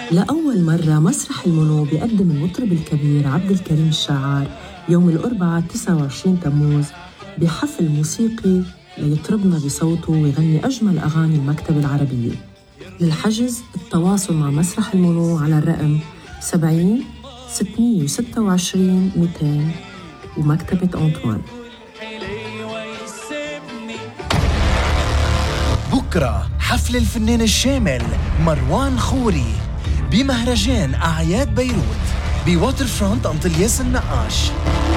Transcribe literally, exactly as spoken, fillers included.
لأول مرة مسرح المنو بيقدم المطرب الكبير عبد الكريم الشاعر يوم الأربعاء تسعة وعشرين تموز بحفل موسيقي ليطربنا بصوته ويغني أجمل أغاني المكتبة العربية. للحجز التواصل مع مسرح المنو على الرقم سبعين ستمية وستة وعشرين مئتين ومكتبة أنطوان. بكرة حفل الفنان الشامل مروان خوري بمهرجان أعياد بيروت بواتر فرونت أنطلياس النقاش.